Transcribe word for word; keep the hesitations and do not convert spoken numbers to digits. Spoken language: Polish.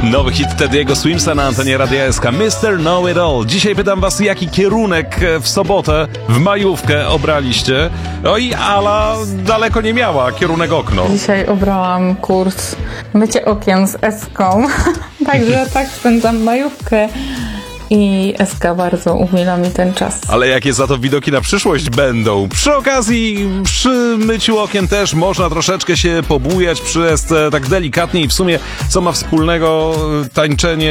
Nowy hit Teddy'ego Swimsa na antenie Radia S K, mister Know It All. Dzisiaj pytam was, jaki kierunek w sobotę, w majówkę obraliście? No i Ala daleko nie miała, kierunek okno. Dzisiaj obrałam kurs mycie okien z Eską, także tak spędzam majówkę. I S K bardzo umila mi ten czas. Ale jakie za to widoki na przyszłość będą? Przy okazji, przy myciu okien też można troszeczkę się pobujać przy S C, tak delikatnie i w sumie co ma wspólnego tańczenie